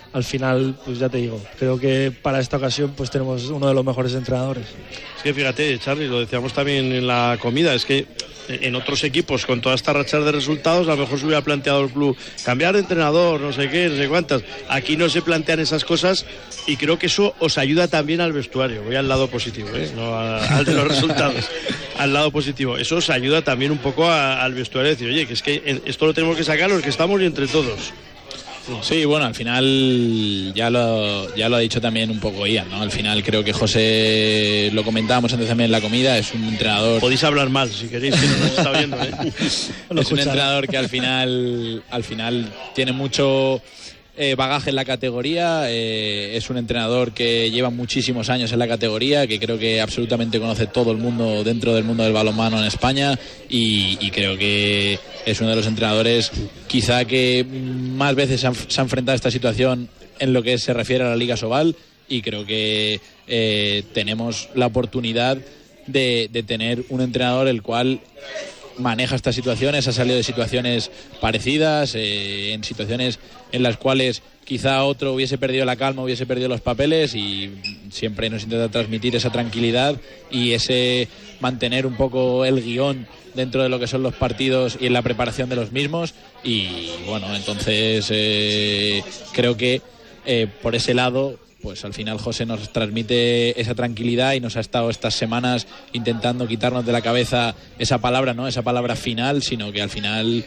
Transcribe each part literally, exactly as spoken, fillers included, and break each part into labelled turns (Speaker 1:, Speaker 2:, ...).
Speaker 1: al final, pues ya te digo, creo que para esta ocasión pues tenemos uno de los mejores entrenadores.
Speaker 2: Es que fíjate, Charly, lo decíamos también en la comida, es que en otros equipos con todas estas rachas de resultados a lo mejor se hubiera planteado el club cambiar de entrenador, no sé qué, no sé cuántas. Aquí no se plantean esas cosas y creo que eso os ayuda también al vestuario. Voy al lado positivo, ¿eh? No a, al de los resultados, al lado positivo. Eso os ayuda también un poco a, al vestuario, decir, oye, que es que esto lo tenemos que sacar los que estamos y entre todos.
Speaker 3: Sí, bueno, al final ya lo, ya lo ha dicho también un poco Ian, ¿no? Al final creo que José, lo comentábamos antes también en la comida, es un entrenador...
Speaker 2: Podéis hablar mal si queréis, que no nos está viendo, ¿eh?
Speaker 3: Es un entrenador que al final, al final tiene mucho... Eh, bagaje en la categoría, eh, es un entrenador que lleva muchísimos años en la categoría, que creo que absolutamente conoce todo el mundo dentro del mundo del balonmano en España y, y creo que es uno de los entrenadores quizá que más veces se ha, se ha enfrentado a esta situación en lo que se refiere a la Liga Sobal y creo que eh, tenemos la oportunidad de, de tener un entrenador el cual maneja estas situaciones, ha salido de situaciones parecidas, eh, en situaciones en las cuales quizá otro hubiese perdido la calma, hubiese perdido los papeles y siempre nos intenta transmitir esa tranquilidad y ese mantener un poco el guión dentro de lo que son los partidos y en la preparación de los mismos y bueno, entonces eh, creo que eh, por ese lado pues al final José nos transmite esa tranquilidad y nos ha estado estas semanas intentando quitarnos de la cabeza esa palabra, no esa palabra final, sino que al final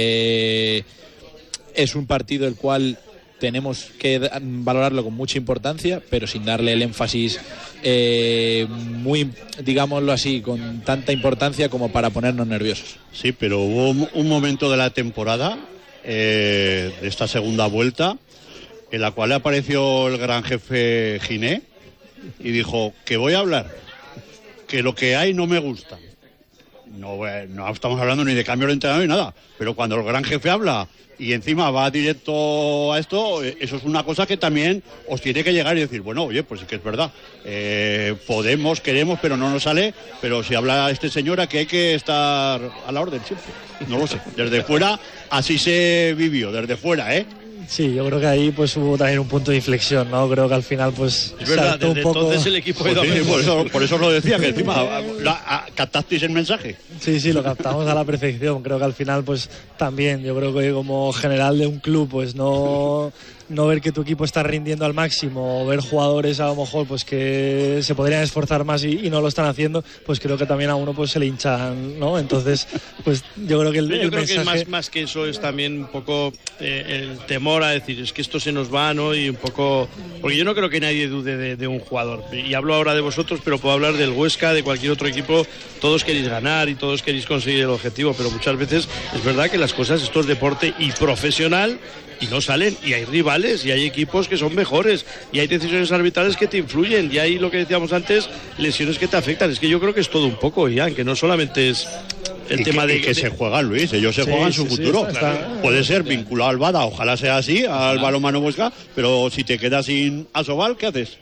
Speaker 3: eh, es un partido el cual tenemos que valorarlo con mucha importancia, pero sin darle el énfasis eh, muy, digámoslo así, con tanta importancia como para ponernos nerviosos.
Speaker 4: Sí, pero hubo un momento de la temporada, eh, de esta segunda vuelta, en la cual apareció el gran jefe Giné y dijo que voy a hablar, que lo que hay no me gusta. No, no estamos hablando ni de cambio de entrenador ni nada, pero cuando el gran jefe habla y encima va directo a esto, eso es una cosa que también os tiene que llegar y decir, bueno, oye, pues sí que es verdad, eh, podemos, queremos, pero no nos sale, pero si habla este señor aquí hay que estar a la orden siempre. No lo sé, desde fuera así se vivió, desde fuera, ¿eh?
Speaker 1: Sí, yo creo que ahí pues hubo también un punto de inflexión, ¿no? Creo que al final pues
Speaker 2: es verdad, desde un poco... entonces el equipo
Speaker 4: pues sí, por, eso, por eso lo decía, que encima la, a, captasteis el mensaje.
Speaker 1: Sí, sí, lo captamos a la perfección. Creo que al final pues también, yo creo que como general de un club pues no... no ver que tu equipo está rindiendo al máximo o ver jugadores a lo mejor pues que se podrían esforzar más y, y no lo están haciendo, pues creo que también a uno pues se le hinchan, ¿no? Entonces pues yo creo que el,
Speaker 2: yo
Speaker 1: el
Speaker 2: creo
Speaker 1: mensaje...
Speaker 2: que más, más que eso es también un poco eh, el temor a decir es que esto se nos va, ¿no? Y un poco, porque yo no creo que nadie dude de, de un jugador, y hablo ahora de vosotros, pero puedo hablar del Huesca, de cualquier otro equipo. Todos queréis ganar y todos queréis conseguir el objetivo, pero muchas veces es verdad que las cosas, esto es deporte y profesional y no salen, y hay rivales y hay equipos que son mejores y hay decisiones arbitrales que te influyen y hay, lo que decíamos antes, lesiones que te afectan. Es que yo creo que es todo un poco, Ian, que no solamente es el
Speaker 4: y
Speaker 2: tema
Speaker 4: que,
Speaker 2: de
Speaker 4: y que
Speaker 2: de...
Speaker 4: se juegan, Luis, ellos se sí, juegan su sí, futuro, sí, está, está, puede ser vinculado al Bada, ojalá sea así, al balonmano Huesca, pero si te quedas sin Asobal, ¿qué haces?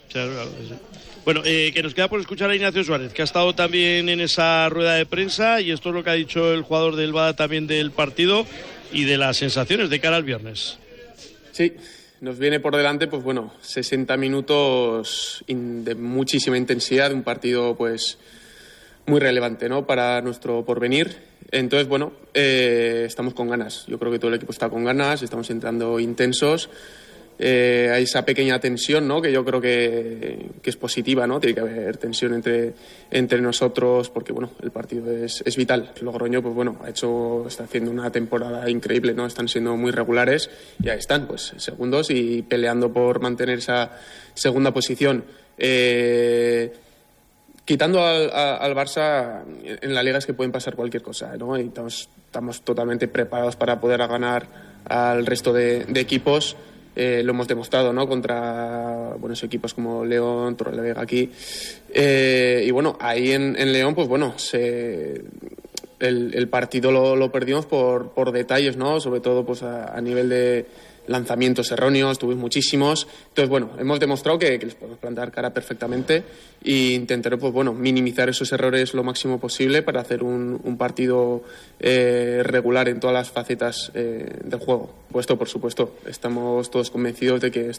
Speaker 2: Bueno, eh, que nos queda por escuchar a Ignacio Suárez, que ha estado también en esa rueda de prensa, y esto es lo que ha dicho el jugador del Bada también del partido y de las sensaciones de cara al viernes.
Speaker 5: Sí, nos viene por delante, pues bueno, sesenta minutos de muchísima intensidad, de un partido pues muy relevante, ¿no?, para nuestro porvenir. Entonces, bueno, eh, estamos con ganas. Yo creo que todo el equipo está con ganas, estamos entrando intensos. Eh, hay esa pequeña tensión, ¿no?, que yo creo que, que es positiva, ¿no? Tiene que haber tensión entre, entre nosotros porque, bueno, el partido es, es vital. Logroño, pues bueno, ha hecho, está haciendo una temporada increíble, ¿no? Están siendo muy regulares y ahí están, pues, segundos y peleando por mantener esa segunda posición. Eh, quitando al, al Barça, en la Liga es que pueden pasar cualquier cosa, ¿no? Y estamos, estamos totalmente preparados para poder ganar al resto de, de equipos. Eh, lo hemos demostrado, ¿no?, contra buenos equipos como León, Torrelavega aquí. Eh, y bueno, ahí en, en León, pues bueno, se, el, el partido lo, lo perdimos por, por detalles, ¿no? Sobre todo pues a, a nivel de lanzamientos erróneos, tuvimos muchísimos. Entonces, bueno, hemos demostrado que, que les podemos plantar cara perfectamente e intentaré, pues bueno, minimizar esos errores lo máximo posible para hacer un, un partido eh, regular en todas las facetas eh, del juego. Puesto, por supuesto, estamos todos convencidos de que